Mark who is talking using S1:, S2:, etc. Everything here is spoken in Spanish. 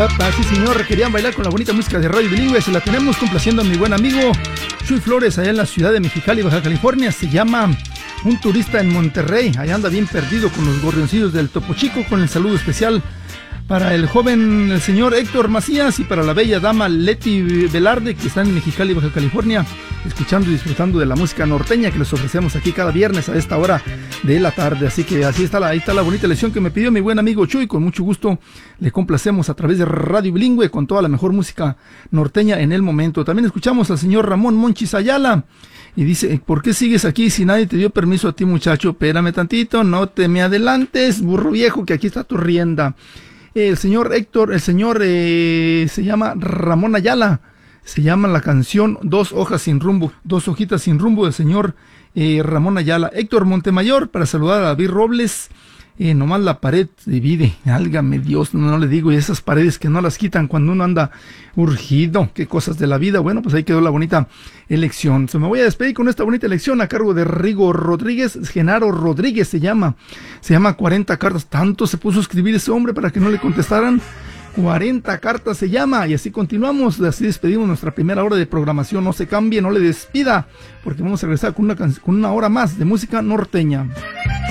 S1: Sí, señor, querían bailar con la bonita música de Radio Bilingüe. Se la tenemos complaciendo a mi buen amigo Chuy Flores, allá en la ciudad de Mexicali, Baja California. Se llama Un turista en Monterrey. Allá anda bien perdido con los gorrioncillos del Topo Chico, con el saludo especial para el joven, el señor Héctor Macías, y para la bella dama Leti Velarde, que están en Mexicali, Baja California, escuchando y disfrutando de la música norteña que les ofrecemos aquí cada viernes a esta hora de la tarde. Así que ahí está la bonita lección que me pidió mi buen amigo Chuy. Con mucho gusto le complacemos a través de Radio Bilingüe con toda la mejor música norteña en el momento. También escuchamos al señor Ramón Monchis Ayala, y dice: ¿por qué sigues aquí si nadie te dio permiso a ti, muchacho? Espérame tantito, no te me adelantes, burro viejo, que aquí está tu rienda. El señor Héctor, se llama Ramón Ayala. Se llama la canción Dos hojitas sin rumbo, del señor Ramón Ayala. Héctor Montemayor, para saludar a David Robles. Nomás la pared divide, álgame Dios, no le digo, y esas paredes que no las quitan cuando uno anda urgido, qué cosas de la vida. Bueno, pues ahí quedó la bonita elección. Me voy a despedir con esta bonita elección a cargo de Rigo Rodríguez. Genaro Rodríguez se llama 40 cartas. Tanto se puso a escribir ese hombre para que no le contestaran. 40 cartas se llama, y así continuamos, así despedimos nuestra primera hora de programación. No se cambie, no le despida, porque vamos a regresar con una hora más de música norteña.